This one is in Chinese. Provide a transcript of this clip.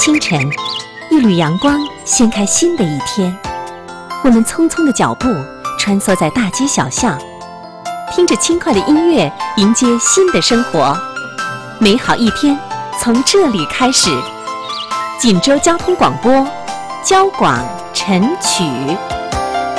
清晨，一缕阳光掀开新的一天。我们匆匆的脚步穿梭在大街小巷，听着轻快的音乐，迎接新的生活。美好一天从这里开始。锦州交通广播，交广晨曲。